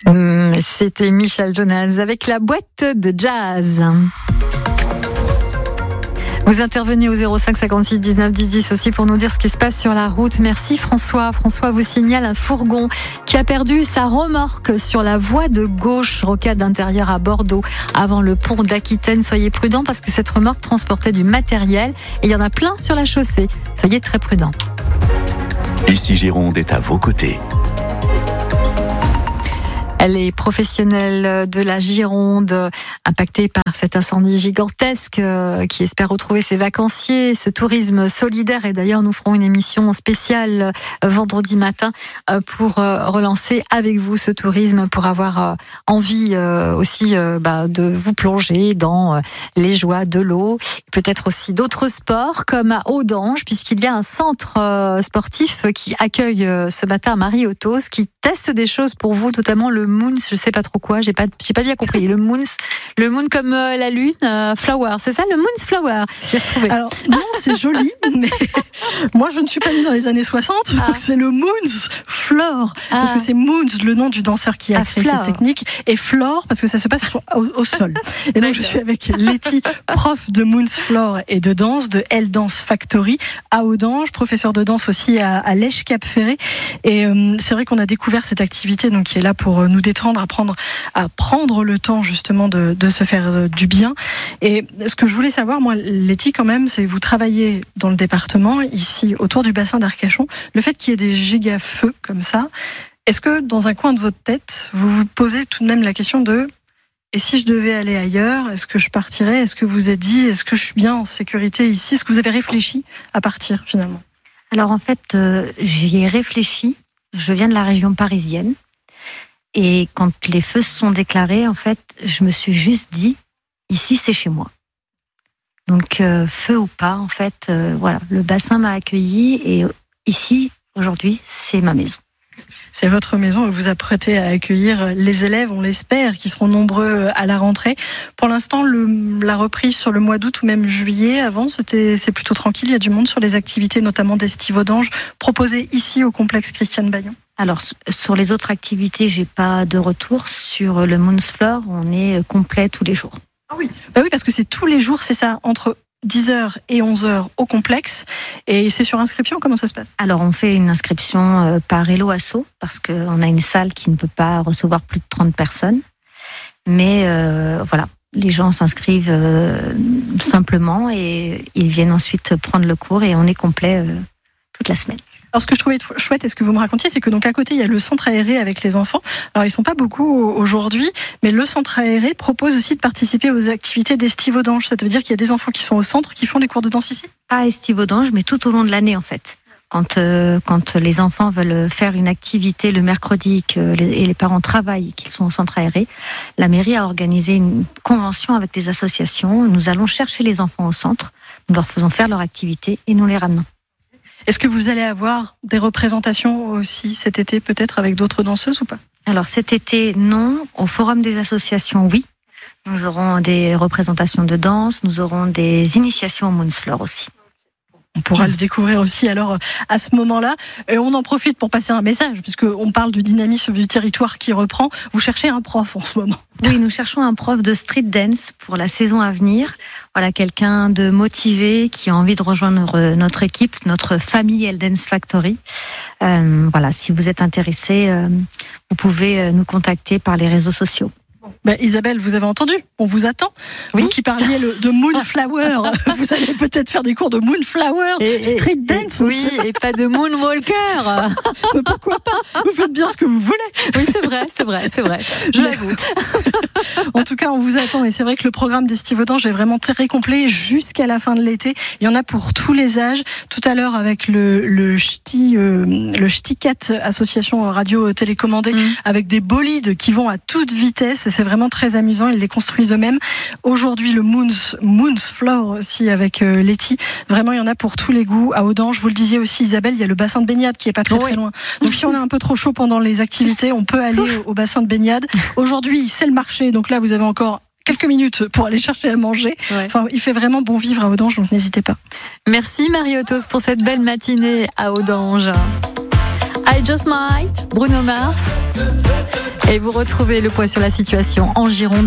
C'était Michel Jonas avec la boîte de jazz. Vous intervenez au 05 56 19 10 10 aussi pour nous dire ce qui se passe sur la route. Merci François. François vous signale un fourgon qui a perdu sa remorque sur la voie de gauche, rocade intérieure à Bordeaux, avant le pont d'Aquitaine. Soyez prudents parce que cette remorque transportait du matériel et il y en a plein sur la chaussée. Soyez très prudents. Ici Gironde est à vos côtés. Les professionnels de la Gironde impactés par cet incendie gigantesque qui espère retrouver ses vacanciers, ce tourisme solidaire. Et d'ailleurs, nous ferons une émission spéciale vendredi matin pour relancer avec vous ce tourisme, pour avoir envie aussi de vous plonger dans les joies de l'eau. Peut-être aussi d'autres sports comme à Audange, puisqu'il y a un centre sportif qui accueille ce matin Marie-Autos, qui teste des choses pour vous, notamment le Moons, je sais pas trop quoi, j'ai pas bien compris. Le Moon comme la lune, flower, c'est ça, le Moons flower. J'ai retrouvé. Alors non, c'est joli, mais moi je ne suis pas née dans les années 60, donc c'est le Moons floor, parce que c'est Moons, le nom du danseur qui a créé cette technique, et floor parce que ça se passe au sol. Et donc je suis avec Letty, prof de Moons floor et de danse de L Dance Factory à Audange, professeur de danse aussi à Lèche Cap Ferré. Et c'est vrai qu'on a découvert cette activité donc qui est là pour nous détendre, à prendre le temps justement de se faire du bien. Et ce que je voulais savoir, moi, Letty, quand même, c'est vous travaillez dans le département, ici, autour du bassin d'Arcachon. Le fait qu'il y ait des giga-feux comme ça, est-ce que dans un coin de votre tête, vous vous posez tout de même la question de et si je devais aller ailleurs, est-ce que je partirais? Est-ce que vous vous êtes dit, est-ce que je suis bien en sécurité ici? Est-ce que vous avez réfléchi à partir finalement? Alors en fait, j'y ai réfléchi. Je viens de la région parisienne. Et quand les feux se sont déclarés, en fait, je me suis juste dit, ici, c'est chez moi. Donc, feu ou pas, en fait, voilà, le bassin m'a accueilli et ici, aujourd'hui, c'est ma maison. C'est votre maison, vous vous apprêtez à accueillir les élèves, on l'espère, qui seront nombreux à la rentrée. Pour l'instant, la reprise sur le mois d'août ou même juillet, avant, c'est plutôt tranquille, il y a du monde sur les activités, notamment d'Estive Audange, proposées ici au complexe Christiane Bayon. Alors, sur les autres activités, j'ai pas de retour. Sur le Moons Floor, on est complet tous les jours. Ah oui, oui, parce que c'est tous les jours, c'est ça, entre 10h et 11h au complexe. Et c'est sur inscription, comment ça se passe? Alors, on fait une inscription par Hello Asso, parce qu'on a une salle qui ne peut pas recevoir plus de 30 personnes. Mais voilà, les gens s'inscrivent simplement et ils viennent ensuite prendre le cours et on est complet toute la semaine. Alors ce que je trouvais chouette, et ce que vous me racontiez, c'est que donc à côté il y a le centre aéré avec les enfants. Alors ils sont pas beaucoup aujourd'hui, mais le centre aéré propose aussi de participer aux activités d'Estive Audange. Ça veut dire qu'il y a des enfants qui sont au centre qui font des cours de danse ici? Pas à Estive Audange, mais tout au long de l'année en fait. Quand les enfants veulent faire une activité le mercredi et les parents travaillent et qu'ils sont au centre aéré, la mairie a organisé une convention avec des associations. Nous allons chercher les enfants au centre, nous leur faisons faire leur activité et nous les ramenons. Est-ce que vous allez avoir des représentations aussi cet été, peut-être avec d'autres danseuses ou pas? Alors cet été, non. Au Forum des associations, oui. Nous aurons des représentations de danse, nous aurons des initiations au Moons Floor aussi. On pourra le découvrir aussi alors à ce moment-là. Et on en profite pour passer un message, puisqu'on parle du dynamisme du territoire qui reprend. Vous cherchez un prof en ce moment? Oui, nous cherchons un prof de street dance pour la saison à venir. Voilà, quelqu'un de motivé qui a envie de rejoindre notre équipe, notre famille L Dance Factory. Voilà, si vous êtes intéressé, vous pouvez nous contacter par les réseaux sociaux. Isabelle, vous avez entendu? On vous attend. Oui. Vous qui parliez de Moonflower, vous allez peut-être faire des cours de Moonflower, street dance. Oui, et pas de Moonwalker. Mais pourquoi pas? Vous faites bien ce que vous voulez. Oui, c'est vrai. Je l'avoue. En tout cas, on vous attend. Et c'est vrai que le programme d'Estive Audange est vraiment très complet jusqu'à la fin de l'été. Il y en a pour tous les âges. Tout à l'heure, avec le Ch'ti-Cat, association radio télécommandée, avec des bolides qui vont à toute vitesse. Et c'est vraiment très amusant, ils les construisent eux-mêmes. Aujourd'hui, le Moons Floor aussi avec Letty. Vraiment, il y en a pour tous les goûts. À Audange, vous le disiez aussi, Isabelle, il y a le bassin de baignade qui est pas très loin. Donc si on a un peu trop chaud pendant les activités, on peut aller au bassin de baignade. Aujourd'hui, c'est le marché, donc là, vous avez encore quelques minutes pour aller chercher à manger. Ouais. Enfin, il fait vraiment bon vivre à Audange, donc n'hésitez pas. Merci Marie-Autos pour cette belle matinée à Audange. I Just Might, Bruno Mars. Et vous retrouvez le point sur la situation en Gironde